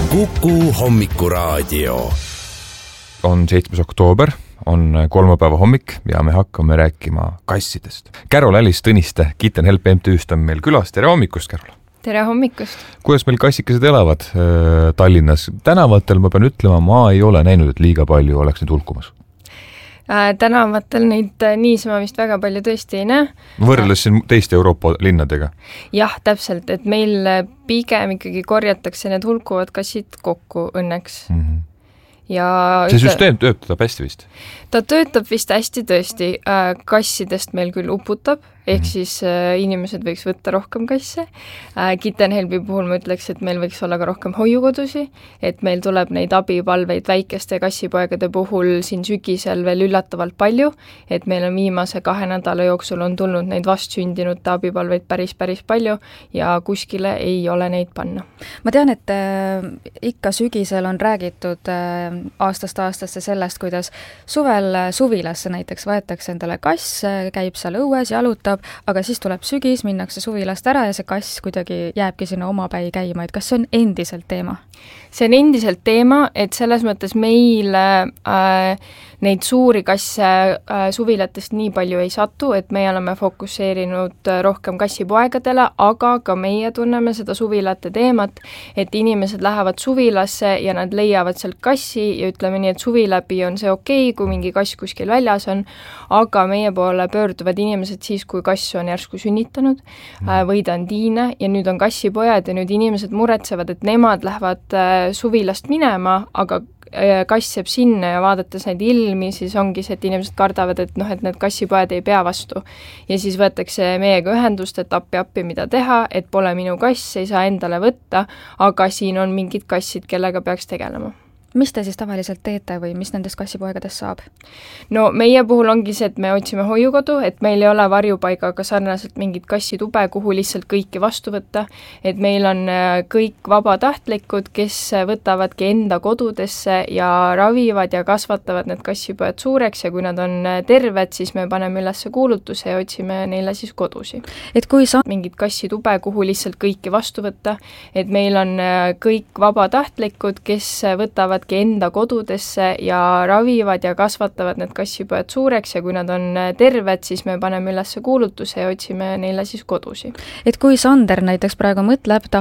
Kuku hommikuraadio. On 7. oktoober, on kolmapäeva hommik ja me hakkame rääkima kassidest. Carol Alice Tõniste Kitten Help MTÜ-st on meil külas. Tere hommikust, Carol! Tere hommikust! Kuidas meil kassikesed elavad Tallinnas? Tänavatel ma pean ütlema, ma ei ole näinud, et liiga palju oleks neid hulkumas. Tänavatel neid niisama vist väga palju tõesti ei näe. Võrreldes siin teiste Euroopa linnadega? Jah, täpselt, et meil pigem ikkagi korjatakse need hulkuvad kassid kokku õnneks. Ja see süsteem töötab hästi vist? Ta töötab vist hästi tõesti. Kassidest meil küll uputab, ehk siis inimesed võiks võtta rohkem kasse. Kitten Helpi puhul ma ütleks, et meil võiks olla ka rohkem hoiukodusi, et meil tuleb neid abipalveid väikeste kassipoegade puhul siin sügisel veel üllatavalt palju, et meil on viimase 2 nädala jooksul on tulnud neid vastsündinute abipalveid päris palju ja kuskile ei ole neid panna. Ma tean, et ikka sügisel on räägitud aastast aastasse sellest, kuidas suvel suvilasse näiteks võetakse endale kass, käib seal õues, jalutab, aga siis tuleb sügis, minnakse suvilast ära ja see kass kuidagi jääbki sinna omapäi käima, et kas see on endiselt teema? See on endiselt teema, et selles mõttes meil neid suuri kasse suvilatest nii palju ei satu, et meie oleme fokusseerinud rohkem kassipoegadele, aga ka meie tunneme seda suvilate teemat, et inimesed lähevad suvilasse ja nad leiavad sealt kassi ja ütleme nii, et suvi läbi on see okei, kui mingi kass kuskil väljas on, aga meie poole pöörduvad inimesed siis, kui kass on järsku sünnitanud või ta on tiine ja nüüd on kassipojad ja nüüd inimesed muretsevad, et nemad lähevad suvilast minema, aga kass jääb sinna ja vaadates neid ilmi, siis ongi see, et inimesed kardavad, et et need kassipoed ei pea vastu. Ja siis võetakse meiega ühendust, et appi, mida teha, et pole minu kass, ei saa endale võtta, aga siin on mingid kassid, kellega peaks tegelema. Mis te siis tavaliselt teete või mis nendest kassipoegadest saab? No meie puhul ongi see, et me otsime hoiukodu, et meil ei ole varjupaigaga sarnaselt mingid kassitube, kuhu lihtsalt kõiki vastu võtta, et meil on kõik vabatahtlikud, kes võtavadki enda kodudesse ja ravivad ja kasvatavad need kassipoed suureks ja kui nad on terved, siis me paneme üles kuulutuse ja otsime neile siis kodusi. Et kui sa mingid kassitube, kuhu lihtsalt kõiki vastu võtta, et meil on kõik vabatahtlikud, kes võtavad enda kodudesse ja ravivad ja kasvatavad need kassipoed suureks ja kui nad on terved, siis me paneme üles kuulutuse ja otsime neile siis kodusi. Et kui Sander näiteks praegu mõtleb,